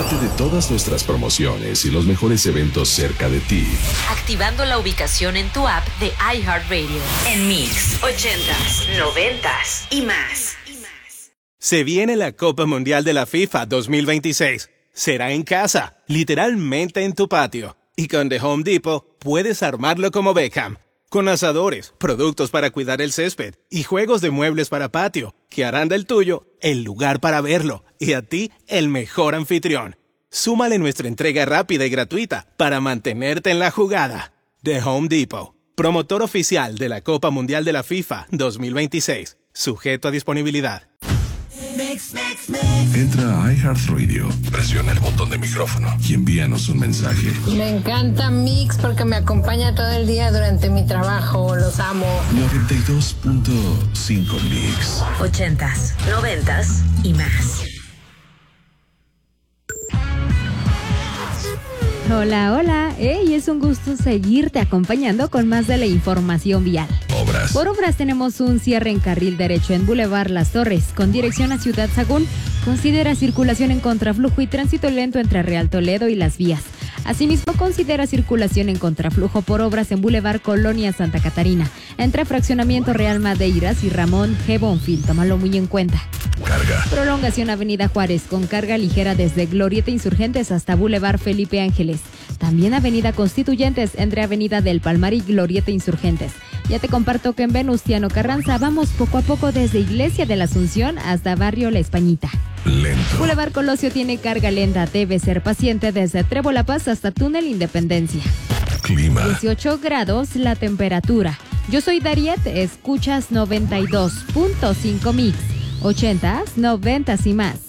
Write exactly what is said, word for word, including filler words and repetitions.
Entérate de todas nuestras promociones y los mejores eventos cerca de ti, activando la ubicación en tu app de iHeartRadio. En Mix, ochentas, noventas y más. Se viene la Copa Mundial de la FIFA dos mil veintiséis. Será en casa, literalmente en tu patio. Y con The Home Depot puedes armarlo como Beckham. Con asadores, productos para cuidar el césped y juegos de muebles para patio, que harán del tuyo el lugar para verlo y a ti el mejor anfitrión. Súmale nuestra entrega rápida y gratuita para mantenerte en la jugada. The Home Depot, promotor oficial de la Copa Mundial de la FIFA dos mil veintiséis. Sujeto a disponibilidad. Entra a iHeartRadio, presiona el botón de micrófono y envíanos un mensaje. Me encanta Mix porque me acompaña todo el día durante mi trabajo. Los amo. noventa y dos punto cinco Mix. Ochentas, noventas y más. Hola, hola. Hey, es un gusto seguirte acompañando con más de la información vial. Obras. Por obras tenemos un cierre en carril derecho en Boulevard Las Torres, con dirección a Ciudad Sagún. Considera circulación en contraflujo y tránsito lento entre Real Toledo y Las Vías. Asimismo, considera circulación en contraflujo por obras en Boulevard Colonia Santa Catarina, entre Fraccionamiento Real Madeiras y Ramón G. Bonfil. Tómalo muy en cuenta. Carga. Prolongación Avenida Juárez con carga ligera desde Glorieta Insurgentes hasta Boulevard Felipe Ángeles. También Avenida Constituyentes entre Avenida del Palmar y Glorieta Insurgentes. Ya te comparto que en Venustiano Carranza vamos poco a poco desde Iglesia de la Asunción hasta Barrio La Españita. Lento. Boulevard Colosio tiene carga lenta. Debe ser paciente desde Trébol La Paz hasta Túnel Independencia. Clima. dieciocho grados la temperatura. Yo soy Dariet, escuchas noventa y dos punto cinco Mix. ochentas, noventas y más.